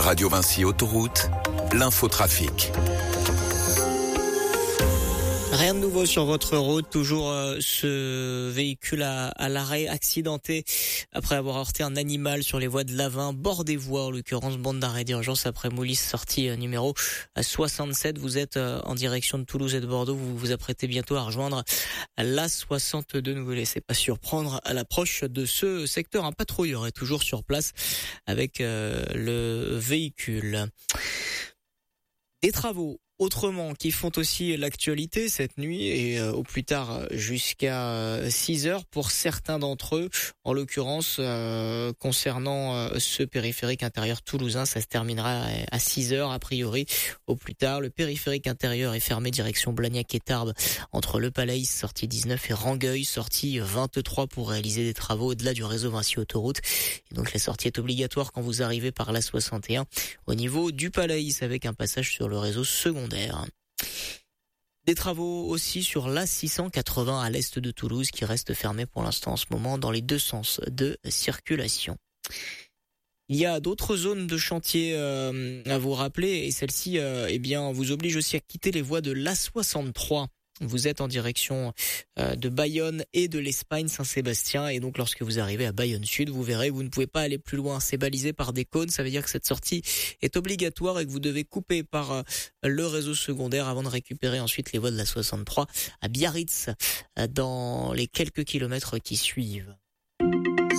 Radio Vinci Autoroute, l'infotrafic. Rien de nouveau sur votre route, toujours ce véhicule à l'arrêt accidenté après avoir heurté un animal sur les voies de l'Avin, bord des voies, en l'occurrence bande d'arrêt d'urgence après Moulis, sortie numéro 67. Vous êtes en direction de Toulouse et de Bordeaux, vous vous apprêtez bientôt à rejoindre la 62. Ne vous laissez pas surprendre à l'approche de ce secteur. Un patrouilleur est toujours sur place avec le véhicule. Des travaux autrement qui font aussi l'actualité cette nuit et au plus tard jusqu'à 6 heures pour certains d'entre eux. En l'occurrence, concernant ce périphérique intérieur toulousain, ça se terminera à 6 heures a priori au plus tard. Le périphérique intérieur est fermé direction Blagnac et Tarbes entre Le Palais, sortie 19 et Rangueil, sortie 23 pour réaliser des travaux au-delà du réseau Vinci Autoroute. Et donc la sortie est obligatoire quand vous arrivez par la 61 au niveau du Palais avec un passage sur le réseau secondaire. Des travaux aussi sur l'A680 à l'est de Toulouse qui reste fermé pour l'instant en ce moment dans les deux sens de circulation. Il y a d'autres zones de chantier à vous rappeler et celle-ci vous oblige aussi à quitter les voies de l'A63. Vous êtes en direction de Bayonne et de l'Espagne Saint-Sébastien et donc lorsque vous arrivez à Bayonne Sud, vous verrez vous ne pouvez pas aller plus loin, c'est balisé par des cônes, ça veut dire que cette sortie est obligatoire et que vous devez couper par le réseau secondaire avant de récupérer ensuite les voies de la 63 à Biarritz dans les quelques kilomètres qui suivent.